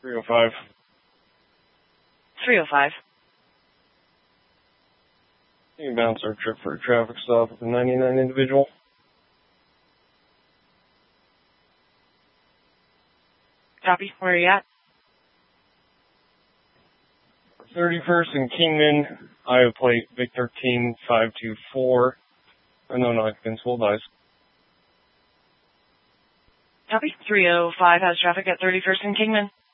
305. 305. You can bounce our trip for a traffic stop with a 99 individual. Copy. Where are you at? 31st and Kingman, Iowa plate, Vic 13524. Unknown occupants, hold eyes. Copy. 305 has traffic at 31st and Kingman.